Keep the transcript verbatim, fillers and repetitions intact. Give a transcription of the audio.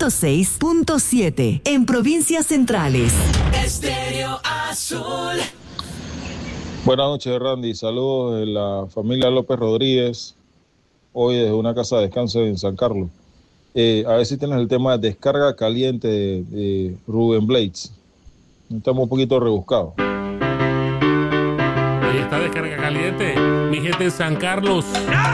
ciento seis punto siete en provincias centrales. Estéreo Azul. Buenas noches, Randy. Saludos de la familia López Rodríguez, hoy desde una casa de descanso en San Carlos. Eh, a ver si tienes el tema de descarga caliente de, de Rubén Blades. Estamos un poquito rebuscados. Ahí está descarga caliente. Mi gente en San Carlos.